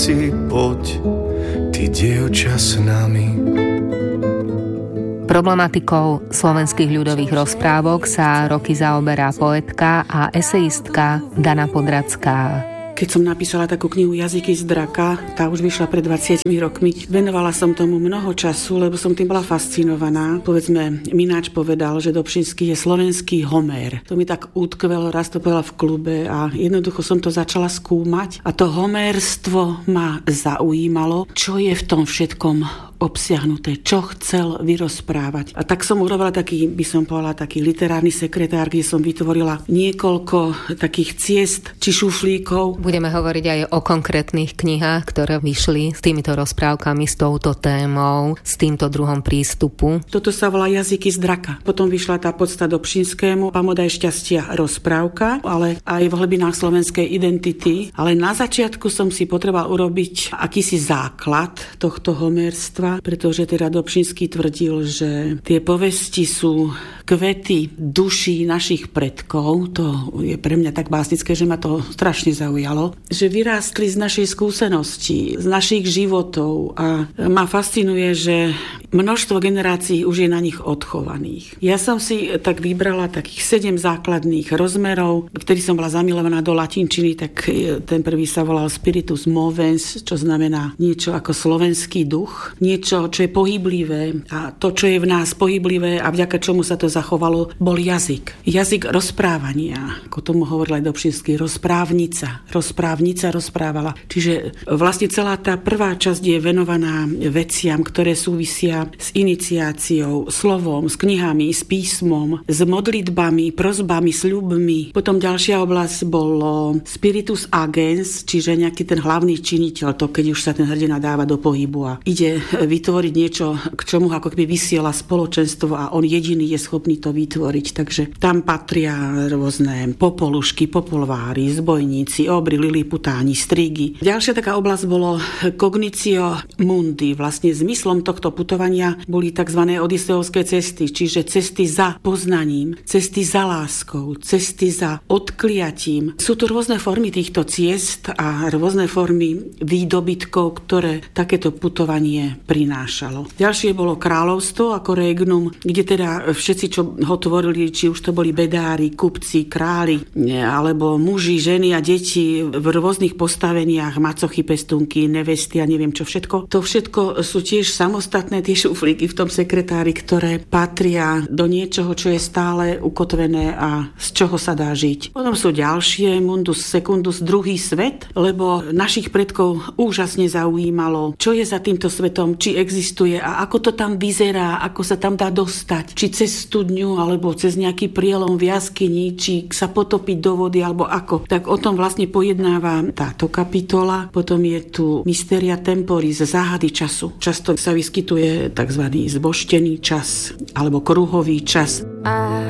Si poď, ty dievča s nami. Problematikou slovenských ľudových rozprávok sa roky zaoberá poetka a eseistka Dana Podradská. Keď som napísala takú knihu Jazyky z draka, tá už vyšla pred 20 rokmi, venovala som tomu mnoho času, lebo som tým bola fascinovaná. Povedzme, Mináč povedal, že Dobšinský je slovenský Homér. To mi tak utkvelo, raz to povedala v klube a jednoducho som to začala skúmať a to homérstvo ma zaujímalo, čo je v tom všetkom obsiahnuté, čo chcel vyrozprávať. A tak som urobila taký, by som povedala, taký literárny sekretár, kde som vytvorila niekoľko takých ciest či šuflíkov. Budeme hovoriť aj o konkrétnych knihách, ktoré vyšli s týmito rozprávkami, s touto témou, s týmto druhom prístupu. Toto sa volá Jazyky z draka. Potom vyšla tá Podsta Dobšinskému, Pamodaj šťastia rozprávka, ale aj v hlbinách slovenskej identity. Ale na začiatku som si potreboval urobiť akýsi základ tohto homérstva, pretože teda Dobšinský tvrdil, že tie povesti sú kvety duší našich predkov. To je pre mňa tak básnické, že ma to strašne zaujalo. Že vyrástli z našej skúsenosti, z našich životov a ma fascinuje, že množstvo generácií už je na nich odchovaných. Ja som si tak vybrala takých 7 základných rozmerov, vtedy som bola zamilovaná do latinčiny, tak ten prvý sa volal Spiritus Movens, čo znamená niečo ako slovenský duch, niečo, čo je pohyblivé a to, čo je v nás pohyblivé a vďaka čomu sa to zachovalo, bol jazyk. Jazyk rozprávania, ako tomu hovoril aj Dobšinský, rozprávnica rozprávala. Čiže vlastne celá tá prvá časť je venovaná veciam, ktoré súvisia s iniciáciou, slovom, s knihami, s písmom, s modlitbami, prosbami, sľubmi. Potom ďalšia oblasť bolo Spiritus Agens, čiže nejaký ten hlavný činiteľ, to keď už sa ten hrdina dáva do pohybu a ide vytvoriť niečo, k čomu ako keby vysiela spoločenstvo a on jediný je schopný to vytvoriť. Takže tam patria rôzne popolušky, popolvári, zbojníci, obry, liliputáni, strigy. Ďalšia taká oblasť bolo Cognitio Mundi. Vlastne zmyslom tohto putovania boli tzv. Odiseovské cesty, čiže cesty za poznaním, cesty za láskou, cesty za odkliatím. Sú tu rôzne formy týchto ciest a rôzne formy výdobytkov, ktoré takéto putovanie prinášalo. Ďalšie bolo kráľovstvo ako regnum, kde teda všetci, čo ho tvorili, či už to boli bedári, kupci, králi, alebo muži, ženy a deti v rôznych postaveniach, macochy, pestunky, nevesty a neviem čo všetko. To všetko sú tiež samostatné tie šuflíky v tom sekretári, ktoré patria do niečoho, čo je stále ukotvené a z čoho sa dá žiť. Potom sú ďalšie, mundus secundus, druhý svet, lebo našich predkov úžasne zaujímalo, čo je za týmto svetom, či existuje a ako to tam vyzerá, ako sa tam dá dostať, či cez studňu, alebo cez nejaký prielom v jaskyni, či sa potopiť do vody, alebo ako. Tak o tom vlastne pojednáva táto kapitola. Potom je tu Mysteria Temporis, záhady času. Často sa vyskytuje tzv. Zbožtený čas, alebo kruhový čas.